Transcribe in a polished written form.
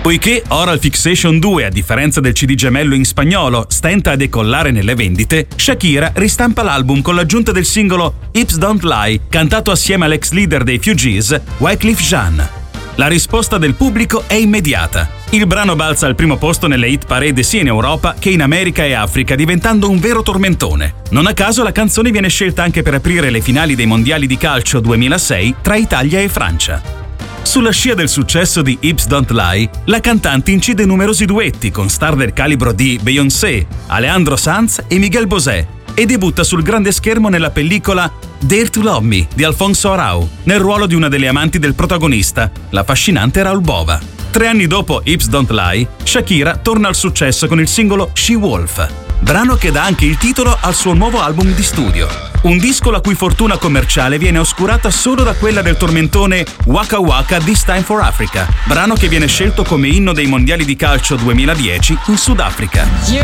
Poiché Oral Fixation 2, a differenza del CD gemello in spagnolo, stenta a decollare nelle vendite, Shakira ristampa l'album con l'aggiunta del singolo Hips Don't Lie, cantato assieme all'ex leader dei Fugees, Wyclef Jean. La risposta del pubblico è immediata. Il brano balza al primo posto nelle hit parade sia in Europa che in America e Africa, diventando un vero tormentone. Non a caso la canzone viene scelta anche per aprire le finali dei mondiali di calcio 2006 tra Italia e Francia. Sulla scia del successo di Hips Don't Lie, la cantante incide numerosi duetti con star del calibro di Beyoncé, Alejandro Sanz e Miguel Bosé e debutta sul grande schermo nella pellicola Dare to Love Me di Alfonso Arau, nel ruolo di una delle amanti del protagonista, l'affascinante Raul Bova. 3 anni dopo Hips Don't Lie, Shakira torna al successo con il singolo She Wolf, brano che dà anche il titolo al suo nuovo album di studio. Un disco la cui fortuna commerciale viene oscurata solo da quella del tormentone Waka Waka This Time for Africa, brano che viene scelto come inno dei mondiali di calcio 2010 in Sudafrica.